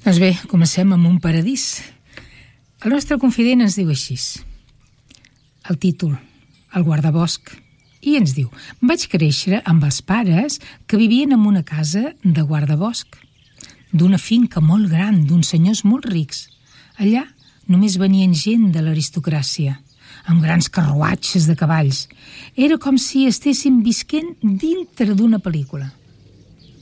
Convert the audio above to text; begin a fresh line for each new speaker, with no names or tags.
Doncs bé, comencem amb un paradís. El nostre confident ens diu així. El títol, El guardabosc. I ens diu: vaig créixer amb els pares que vivien en una casa de guardabosc, d'una finca molt gran, d'uns senyors molt rics. Allà només venien gent de l'aristocràcia, amb grans carruatges de cavalls. Era com si estéssim visquent dintre d'una pel·lícula.